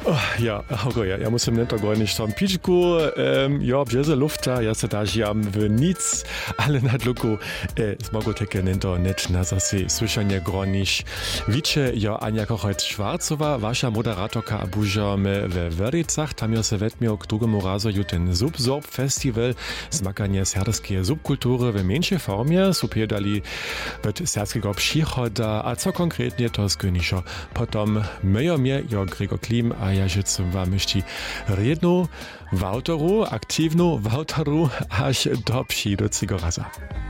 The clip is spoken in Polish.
Ja, ja musím nento gonić tam pičku, ja, bjeze lufta, ja se dažiam w nic, ale nad luku smogu teke nento neč na zase słyszanie gronić. Wicze, ja Anja Kochajc-Schwarzowa, wasza moderatorka a bužam w Wöricach, tam ja se wetmiał k drugemu razu ju ten Subsorb Festival, zmakanie serbskie subkultury w mniejszej formie, supiedali od serbskiego przychoda, a co konkretnie to zgonišo. Potom myjo mnie, ja Gregor Klim, a ja žicem wam ještě rednu w autoru, aktywnu w autoru, aż do przyjducego raza.